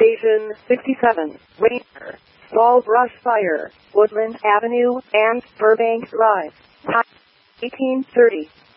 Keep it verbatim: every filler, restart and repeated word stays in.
Station sixty-seven, Rainier, Small Brush Fire, Woodland Avenue, and Burbank Drive. Time eighteen thirty.